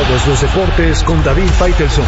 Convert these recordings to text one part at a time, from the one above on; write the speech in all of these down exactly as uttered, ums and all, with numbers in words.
Todos los deportes con David Faitelson.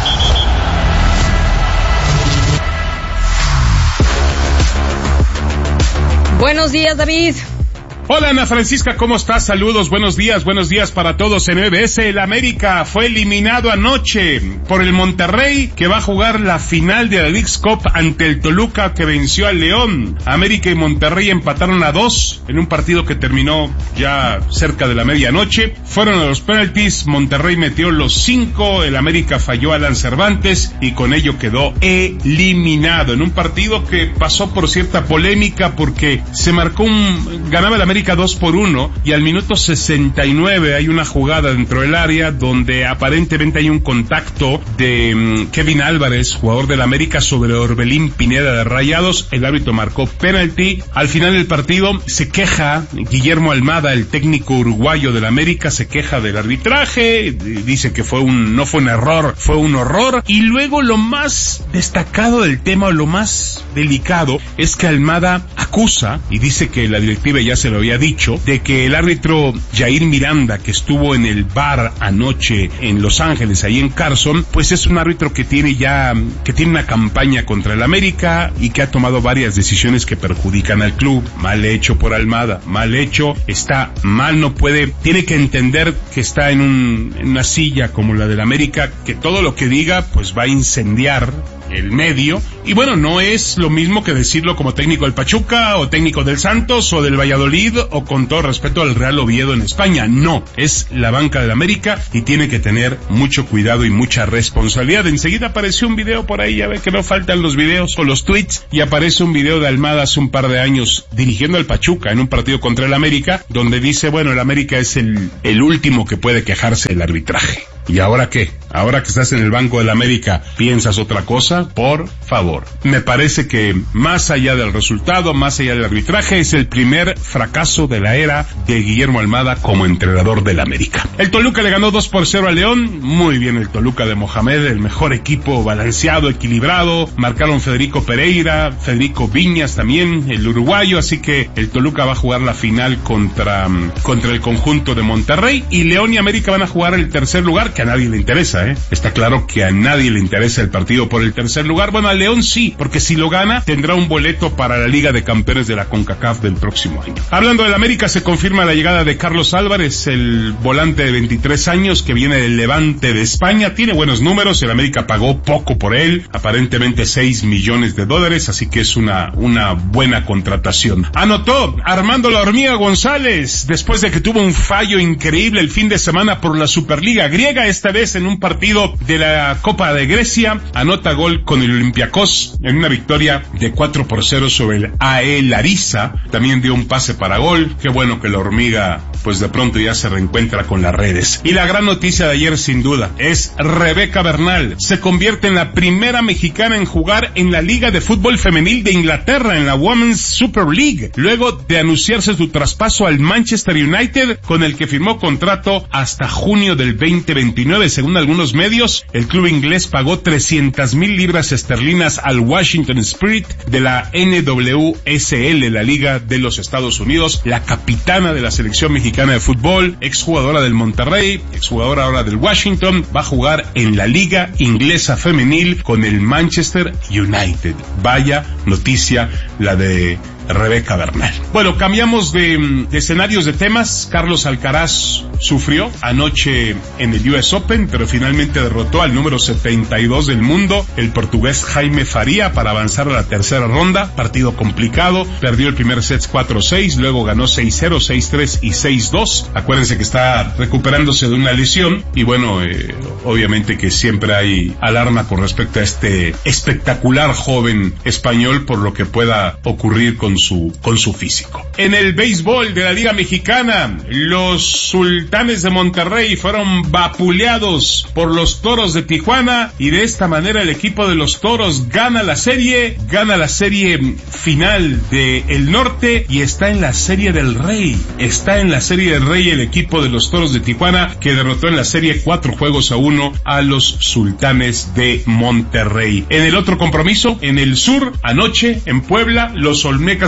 Buenos días, David. Hola, Ana Francisca, ¿cómo estás? Saludos, buenos días, buenos días para todos en M B S. El América fue eliminado anoche por el Monterrey, que va a jugar la final de la Leagues Cup ante el Toluca, que venció al León. América y Monterrey empataron a dos en un partido que terminó ya cerca de la medianoche. Fueron a los penaltis, Monterrey metió los cinco, el América falló a Alan Cervantes y con ello quedó eliminado en un partido que pasó por cierta polémica porque se marcó un... ganaba el América dos por uno y al minuto sesenta y nueve hay una jugada dentro del área donde aparentemente hay un contacto de um, Kevin Álvarez, jugador del América, sobre Orbelín Pineda de Rayados. El árbitro marcó penalti. Al final del partido se queja Guillermo Almada, el técnico uruguayo del América, se queja del arbitraje, dice que fue un no fue un error, fue un horror. Y luego lo más destacado del tema, o lo más delicado, es que Almada acusa y dice que la directiva ya se lo había dicho, de que el árbitro Jair Miranda, que estuvo en el V A R anoche en Los Ángeles, ahí en Carson, pues es un árbitro que tiene ya, que tiene una campaña contra el América y que ha tomado varias decisiones que perjudican al club. Mal hecho por Almada, mal hecho, está mal, no puede, tiene que entender que está en, un, en una silla como la del América, que todo lo que diga pues va a incendiar el medio, y bueno, no es lo mismo que decirlo como técnico del Pachuca, o técnico del Santos, o del Valladolid, o con todo respeto al Real Oviedo en España. No, es la banca del América y tiene que tener mucho cuidado y mucha responsabilidad. Enseguida apareció un video por ahí, ya ve que no faltan los videos o los tweets, y aparece un video de Almada hace un par de años dirigiendo al Pachuca en un partido contra el América, donde dice, bueno, el América es el, el último que puede quejarse del arbitraje. ¿Y ahora qué? Ahora que estás en el banco del América, ¿piensas otra cosa? Por favor. Me parece que más allá del resultado, más allá del arbitraje, es el primer fracaso de la era de Guillermo Almada como entrenador del América. El Toluca le ganó dos por cero a León. Muy bien el Toluca de Mohamed, el mejor equipo, balanceado, equilibrado. Marcaron Federico Pereira, Federico Viñas también, el uruguayo. Así que el Toluca va a jugar la final contra, contra el conjunto de Monterrey. Y León y América van a jugar el tercer lugar, que a nadie le interesa, ¿eh? Está claro que a nadie le interesa el partido por el tercer lugar. Bueno, a León sí, porque si lo gana, tendrá un boleto para la Liga de Campeones de la CONCACAF del próximo año. Hablando del América, se confirma la llegada de Carlos Álvarez, el volante de veintitrés años que viene del Levante de España. Tiene buenos números, el América pagó poco por él, aparentemente seis millones de dólares, así que es una, una buena contratación. Anotó Armando La Hormiga González, después de que tuvo un fallo increíble el fin de semana por la Superliga griega, esta vez en un partido de la Copa de Grecia, anota gol con el Olympiacos en una victoria de cuatro por cero sobre el A E Larissa. También dio un pase para gol. Qué bueno que la Hormiga pues de pronto ya se reencuentra con las redes. Y la gran noticia de ayer, sin duda, es Rebeca Bernal. Se convierte en la primera mexicana en jugar en la Liga de Fútbol Femenil de Inglaterra, en la Women's Super League, luego de anunciarse su traspaso al Manchester United, con el que firmó contrato hasta junio del veinte veintinueve. Según algunos medios, el club inglés pagó trescientas mil libras esterlinas al Washington Spirit de la N W S L, la Liga de los Estados Unidos. La capitana de la selección mexicana de fútbol, exjugadora del Monterrey, exjugadora ahora del Washington, va a jugar en la Liga Inglesa Femenil con el Manchester United. Vaya noticia la de Rebeca Bernal. Bueno, cambiamos de, de escenarios, de temas. Carlos Alcaraz sufrió anoche en el U S Open, pero finalmente derrotó al número setenta y dos del mundo, el portugués Jaime Faría, para avanzar a la tercera ronda. Partido complicado, perdió el primer set cuatro seis, luego ganó seis cero, seis tres y seis dos. Acuérdense que está recuperándose de una lesión y bueno, eh, obviamente que siempre hay alarma con respecto a este espectacular joven español por lo que pueda ocurrir con su, con su físico. En el béisbol de la Liga Mexicana, los Sultanes de Monterrey fueron vapuleados por los Toros de Tijuana y de esta manera el equipo de los Toros gana la serie, gana la serie final de el norte y está en la serie del Rey. Está en la serie del Rey el equipo de los Toros de Tijuana, que derrotó en la serie cuatro juegos a uno a los Sultanes de Monterrey. En el otro compromiso, en el sur, anoche, en Puebla, los Olmecas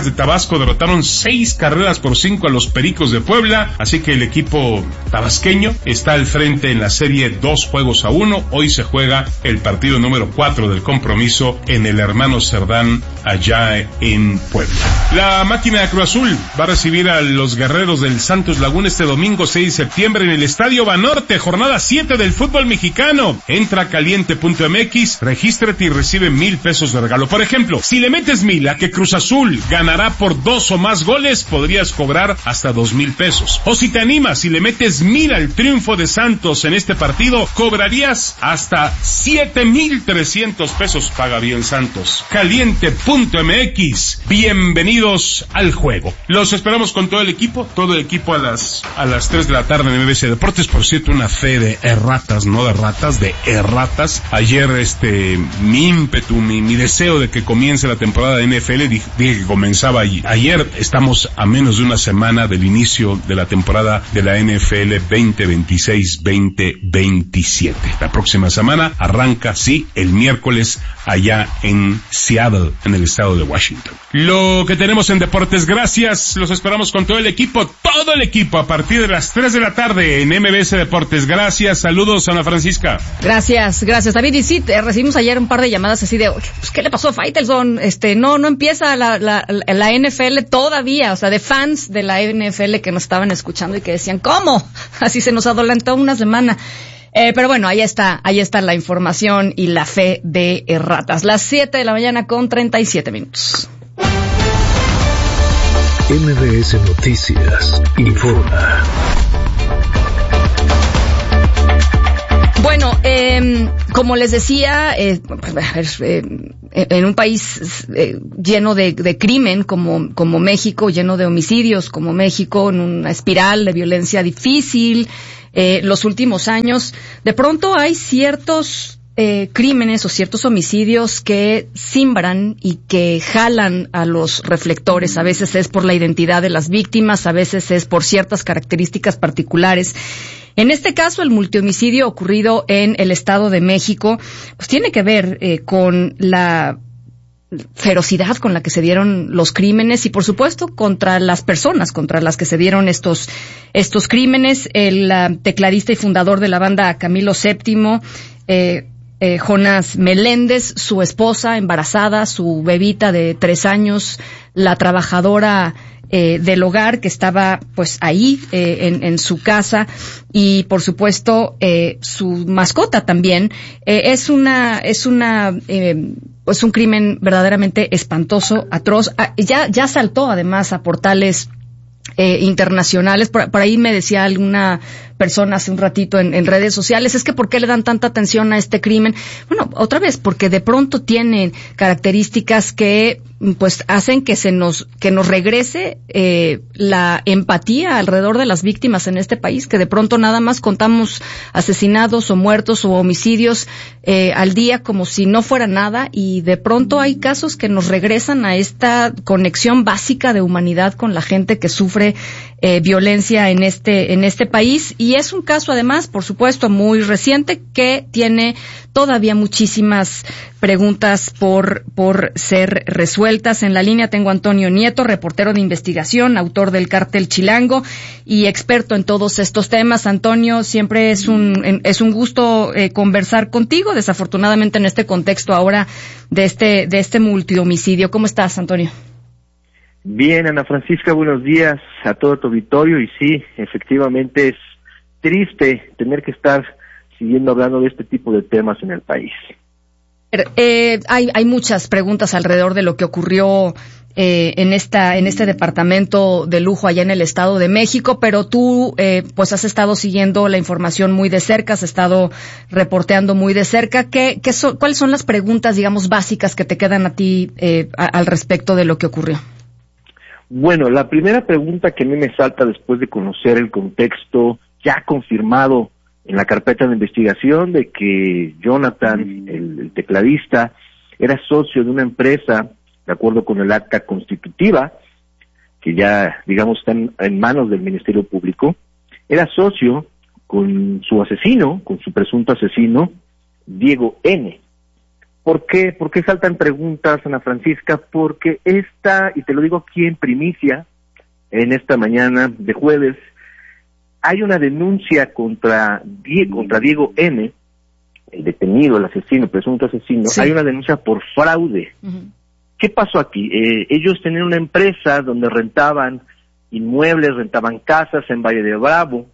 Monarcas de Tabasco derrotaron seis carreras por cinco a los Pericos de Puebla, así que el equipo tabasqueño está al frente en la serie dos juegos a uno. Hoy se juega el partido número cuatro del compromiso en el Hermano Cerdán, allá en Puebla. La máquina de Cruz Azul va a recibir a los guerreros del Santos Laguna este domingo seis de septiembre en el Estadio Banorte, jornada siete del fútbol mexicano. Entra a caliente punto m x, regístrate y recibe mil pesos de regalo. Por ejemplo, si le metes mil a que Cruz Azul ganará por dos o más goles, podrías cobrar hasta dos mil pesos. O si te animas y le metes mil al triunfo de Santos en este partido, cobrarías hasta siete mil trescientos pesos. Paga bien Santos. caliente punto m x. Bienvenidos al juego. Los esperamos con todo el equipo, todo el equipo a las a las tres de la tarde en M B C Deportes. Por cierto, una fe de erratas, no de ratas, de erratas. Ayer, este, mi ímpetu, mi, mi deseo de que comience la temporada de N F L, dije, dije que comenzaba ayer. Estamos a menos de una semana del inicio de la temporada de la N F L veinte veintiséis veinte veintisiete. La próxima semana arranca, sí, el miércoles allá en Seattle, en el estado de Washington. Lo que tenemos en deportes, gracias, los esperamos con todo el equipo, todo el equipo a partir de las tres de la tarde en M B S Deportes. Gracias, saludos Ana Francisca. Gracias, gracias David. Y sí, recibimos ayer un par de llamadas así de, oye, pues ¿qué le pasó a Faitelson? Este, no, no empieza la, la, la N F L todavía, o sea, de fans de la N F L que nos estaban escuchando y que decían, ¿cómo? Así se nos adelantó una semana. Eh, pero bueno, ahí está, ahí está la información y la fe de erratas. Las siete de la mañana con treinta y siete minutos. M B S Noticias informa. Bueno, eh, como les decía, eh, eh, en un país eh, lleno de, de crimen como, como México, lleno de homicidios como México, en una espiral de violencia difícil, eh, los últimos años, de pronto hay ciertos eh, crímenes o ciertos homicidios que simbran y que jalan a los reflectores. A veces es por la identidad de las víctimas, a veces es por ciertas características particulares. En este caso, el multihomicidio ocurrido en el Estado de México, pues tiene que ver eh, con la ferocidad con la que se dieron los crímenes y, por supuesto, contra las personas contra las que se dieron estos estos crímenes. El uh, tecladista y fundador de la banda Camilo séptimo, eh, eh, Jonás Meléndez, su esposa embarazada, su bebita de tres años, la trabajadora Eh, del hogar que estaba pues ahí eh, en, en su casa y por supuesto eh, su mascota también eh, es una es una eh, pues un crimen verdaderamente espantoso, atroz. Ah, ya ya saltó además a portales eh, internacionales. Por, por ahí me decía alguna persona hace un ratito en, en redes sociales, es que ¿por qué le dan tanta atención a este crimen? Bueno, otra vez, porque de pronto tienen características que pues hacen que se nos que nos regrese eh, la empatía alrededor de las víctimas en este país, que de pronto nada más contamos asesinados o muertos o homicidios eh, al día como si no fuera nada, y de pronto hay casos que nos regresan a esta conexión básica de humanidad con la gente que sufre eh, violencia en este en este país. Y es un caso además, por supuesto, muy reciente que tiene todavía muchísimas preguntas por por ser resueltas. En la línea tengo a Antonio Nieto, reportero de investigación, autor del Cártel Chilango y experto en todos estos temas. Antonio, siempre es un es un gusto eh, conversar contigo, desafortunadamente en este contexto ahora de este de este multihomicidio. ¿Cómo estás, Antonio? Bien, Ana Francisca, buenos días a todo tu auditorio. Y sí, efectivamente es triste tener que estar siguiendo hablando de este tipo de temas en el país. Eh, hay, hay muchas preguntas alrededor de lo que ocurrió eh, en esta en este departamento de lujo allá en el Estado de México, pero tú eh, pues has estado siguiendo la información muy de cerca, has estado reporteando muy de cerca. ¿Qué, qué so, ¿Cuáles son las preguntas, digamos, básicas que te quedan a ti eh, a, al respecto de lo que ocurrió? Bueno, la primera pregunta que a mí me salta después de conocer el contexto ya confirmado en la carpeta de investigación de que Jonathan, el, el tecladista, era socio de una empresa, de acuerdo con el acta constitutiva, que ya, digamos, está en, en manos del Ministerio Público, era socio con su asesino, con su presunto asesino, Diego N., ¿Por qué? ¿Por qué saltan preguntas, Ana Francisca? Porque esta, y te lo digo aquí en primicia, en esta mañana de jueves, hay una denuncia contra Diego, contra Diego N., el detenido, el asesino, el presunto asesino. Sí. Hay una denuncia por fraude. Uh-huh. ¿Qué pasó aquí? Eh, ellos tenían una empresa donde rentaban inmuebles, rentaban casas en Valle de Bravo,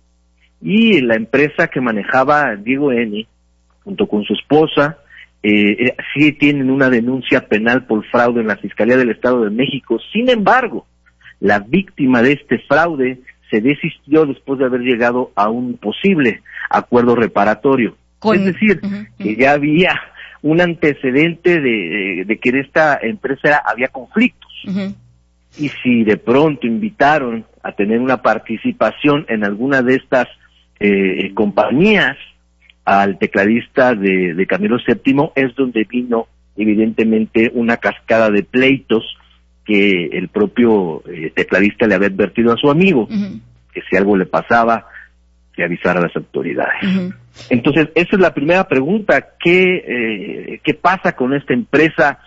y la empresa que manejaba Diego N., junto con su esposa, eh, sí tienen una denuncia penal por fraude en la Fiscalía del Estado de México. Sin embargo, la víctima de este fraude se desistió después de haber llegado a un posible acuerdo reparatorio. Con... Es decir, uh-huh, uh-huh. que ya había un antecedente de, de, de que en esta empresa había conflictos. Uh-huh. Y si de pronto invitaron a tener una participación en alguna de estas eh, compañías al tecladista de, de Camilo séptimo, es donde vino evidentemente una cascada de pleitos que el propio eh, tecladista le había advertido a su amigo, uh-huh. que si algo le pasaba, que avisara a las autoridades. Uh-huh. Entonces, esa es la primera pregunta. ¿Qué, eh, ¿qué pasa con esta empresa?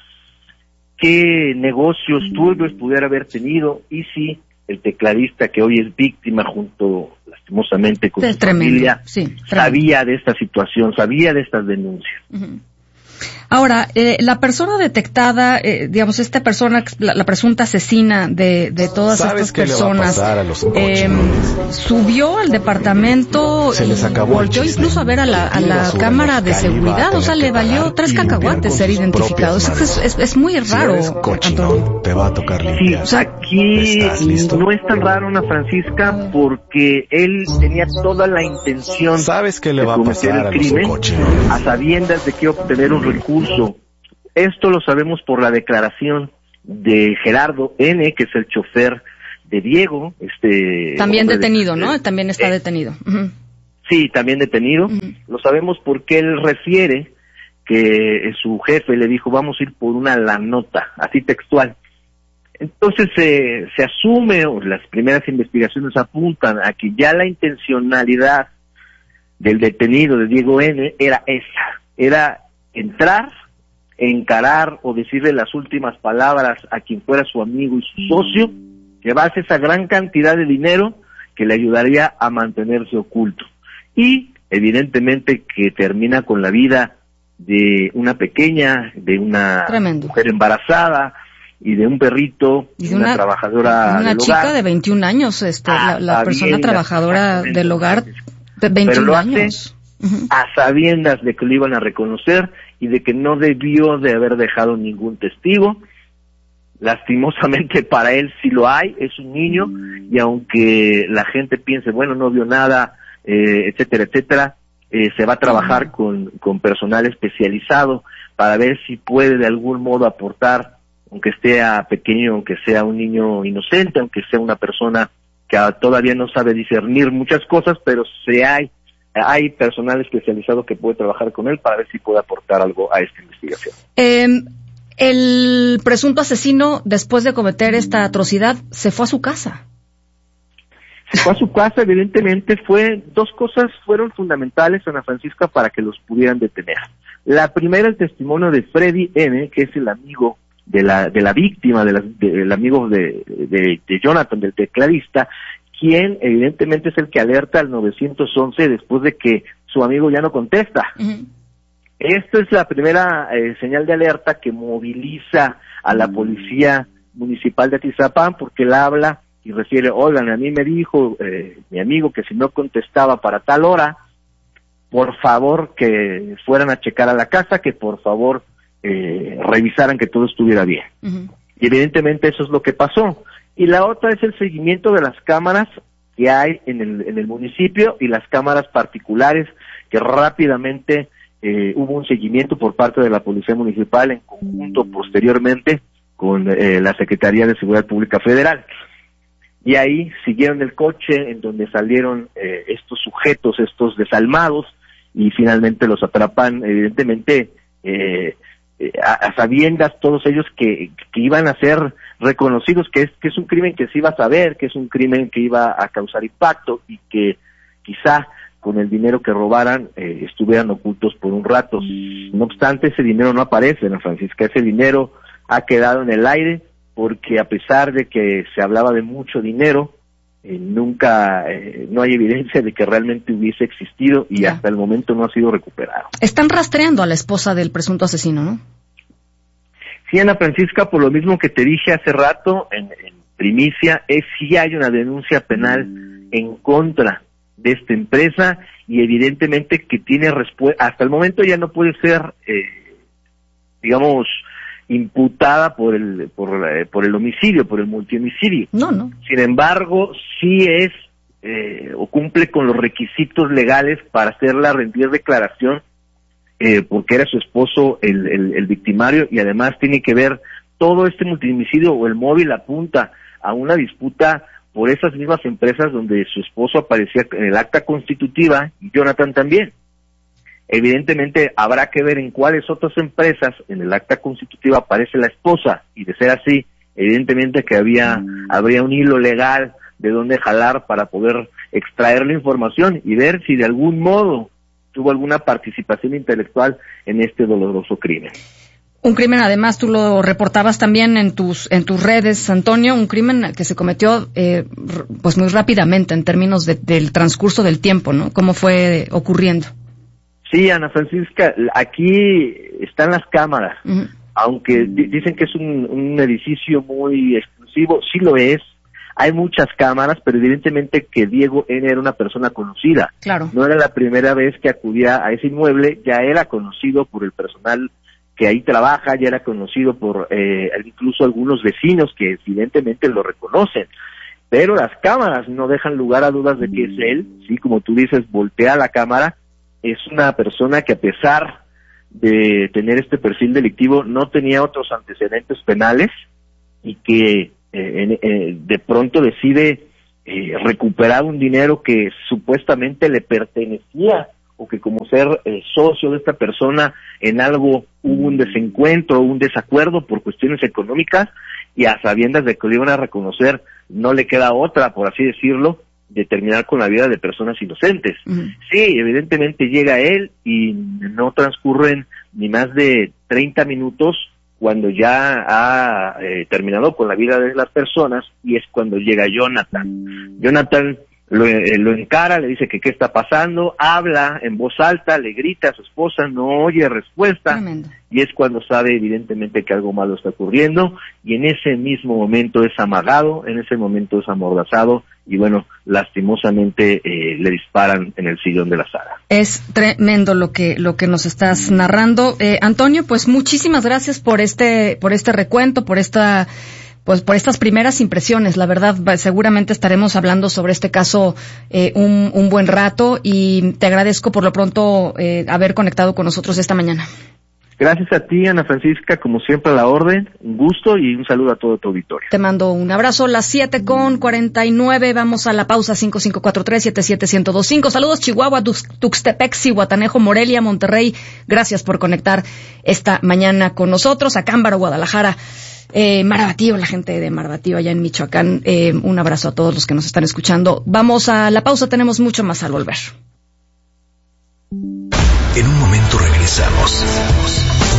¿Qué negocios turbios pudiera haber tenido? Y si el tecladista, que hoy es víctima junto, lastimosamente, con es su tremendo. familia, sí, sabía de esta situación, sabía de estas denuncias. Uh-huh. Ahora, eh, la persona detectada, eh, digamos, esta persona, la, la presunta asesina de, de todas estas personas, eh, subió al departamento, se les acabó volteó incluso a ver a la, a la cámara de seguridad, o sea, le valió tres cacahuates ser identificado. Es, es, es, es muy raro, Antonio. Te va a tocar limpiar. Sí, o sea, aquí no es tan raro, Ana Francisca, porque él tenía toda la intención ¿Sabes qué le de va a cometer pasar el crimen a, coche? a sabiendas de que iba a obtener un recurso. Esto lo sabemos por la declaración de Gerardo N., que es el chofer de Diego. este También detenido, de, ¿no? También está eh, detenido. Uh-huh. Sí, también detenido. Uh-huh. Lo sabemos porque él refiere que su jefe le dijo, vamos a ir por una la nota, así textual. Entonces eh, se asume, o las primeras investigaciones apuntan a que ya la intencionalidad del detenido de Diego N. era esa, era entrar, encarar o decirle las últimas palabras a quien fuera su amigo y su socio, llevarse esa gran cantidad de dinero que le ayudaría a mantenerse oculto. Y evidentemente que termina con la vida de una pequeña, de una Tremendo. mujer embarazada y de un perrito, y de una, una trabajadora de una del chica hogar. de veintiún años, este, ah, la, la persona bien, trabajadora del hogar de veintiún Pero lo años. Hace Uh-huh. a sabiendas de que lo iban a reconocer y de que no debió de haber dejado ningún testigo. Lastimosamente para él sí lo hay, es un niño, y aunque la gente piense, bueno, no vio nada, eh, etcétera, etcétera, eh, se va a trabajar uh-huh. con, con personal especializado para ver si puede de algún modo aportar, aunque esté pequeño, aunque sea un niño inocente, aunque sea una persona que todavía no sabe discernir muchas cosas, pero se hay Hay personal especializado que puede trabajar con él para ver si puede aportar algo a esta investigación. Eh, el presunto asesino, después de cometer esta atrocidad, se fue a su casa. Se fue a su casa, evidentemente, fue dos cosas fueron fundamentales, Ana Francisca, para que los pudieran detener. La primera, el testimonio de Freddy N., que es el amigo de la de la víctima, de la, de, el amigo de, de, de Jonathan, del tecladista, quien evidentemente es el que alerta al nueve once después de que su amigo ya no contesta. Uh-huh. Esta es la primera eh, señal de alerta que moviliza a la policía municipal de Atizapán, porque él habla y refiere, oigan, a mí me dijo eh, mi amigo que si no contestaba para tal hora, por favor que fueran a checar a la casa, que por favor eh, revisaran que todo estuviera bien. Uh-huh. Y evidentemente eso es lo que pasó. Y la otra es el seguimiento de las cámaras que hay en el, en el municipio y las cámaras particulares, que rápidamente eh, hubo un seguimiento por parte de la Policía Municipal en conjunto posteriormente con eh, la Secretaría de Seguridad Pública Federal. Y ahí siguieron el coche en donde salieron eh, estos sujetos, estos desalmados, y finalmente los atrapan, evidentemente, eh, A, a sabiendas todos ellos que, que iban a ser reconocidos, que es que es un crimen que se iba a saber, que es un crimen que iba a causar impacto y que quizá con el dinero que robaran eh, estuvieran ocultos por un rato. No obstante, ese dinero no aparece, Ana Francisca, ese dinero ha quedado en el aire porque a pesar de que se hablaba de mucho dinero, eh, nunca, eh, no hay evidencia de que realmente hubiese existido y ya. Hasta el momento no ha sido recuperado. Están rastreando a la esposa del presunto asesino, ¿no? Sí, Ana Francisca, por lo mismo que te dije hace rato, en, en primicia, es sí hay una denuncia penal en contra de esta empresa y evidentemente que tiene respuesta, hasta el momento ya no puede ser, eh, digamos, imputada por el por, eh, por el homicidio, por el multihomicidio. No, no. Sin embargo, sí es eh, o cumple con los requisitos legales para hacerla rendir declaración, eh, porque era su esposo el, el, el victimario, y además tiene que ver todo este multihomicidio o el móvil apunta a una disputa por esas mismas empresas donde su esposo aparecía en el acta constitutiva y Jonathan también. Evidentemente habrá que ver en cuáles otras empresas en el acta constitutiva aparece la esposa, y de ser así, evidentemente que había habría un hilo legal de dónde jalar para poder extraer la información y ver si de algún modo tuvo alguna participación intelectual en este doloroso crimen. Un crimen, además, tú lo reportabas también en tus en tus redes, Antonio, un crimen que se cometió eh, pues muy rápidamente en términos de, del transcurso del tiempo, ¿no? ¿Cómo fue ocurriendo? Sí, Ana Francisca, aquí están las cámaras, uh-huh. aunque d- dicen que es un, un edificio muy exclusivo, sí lo es, hay muchas cámaras, pero evidentemente que Diego N. era una persona conocida. Claro. No era la primera vez que acudía a ese inmueble, ya era conocido por el personal que ahí trabaja, ya era conocido por eh, incluso algunos vecinos que evidentemente lo reconocen. Pero las cámaras no dejan lugar a dudas de que es él, sí, como tú dices, voltea la cámara. Es una persona que a pesar de tener este perfil delictivo no tenía otros antecedentes penales y que eh, eh, de pronto decide eh, recuperar un dinero que supuestamente le pertenecía, o que como ser eh, socio de esta persona en algo hubo un desencuentro, un desacuerdo por cuestiones económicas, y a sabiendas de que lo iban a reconocer, no le queda otra, por así decirlo, de terminar con la vida de personas inocentes. Uh-huh. Sí, evidentemente llega él y no transcurren ni más de treinta minutos cuando ya ha eh, terminado con la vida de las personas, y es cuando llega Jonathan. Jonathan lo, eh, lo encara, le dice que qué está pasando, habla en voz alta, le grita a su esposa, no oye respuesta. Tremendo. Y es cuando sabe evidentemente que algo malo está ocurriendo, y en ese mismo momento es amagado, en ese momento es amordazado, y bueno, lastimosamente eh, le disparan en el sillón de la sala. Es tremendo lo que lo que nos estás narrando, eh, Antonio. Pues muchísimas gracias por este por este recuento, por esta pues por estas primeras impresiones. La verdad, seguramente estaremos hablando sobre este caso eh, un, un buen rato, y te agradezco por lo pronto eh, haber conectado con nosotros esta mañana. Gracias a ti, Ana Francisca, como siempre a la orden, un gusto y un saludo a todo tu auditorio. Te mando un abrazo. Las siete con cuarenta y nueve, vamos a la pausa. Cinco cinco cuatro tres, siete siete uno cero dos cinco. Saludos Chihuahua, Tux, Tuxtepec, Zihuatanejo, Morelia, Monterrey. Gracias por conectar esta mañana con nosotros. Acámbaro, Guadalajara, eh, Marabatío, la gente de Marabatío allá en Michoacán. Eh, un abrazo a todos los que nos están escuchando. Vamos a la pausa, tenemos mucho más al volver. En un momento regresamos.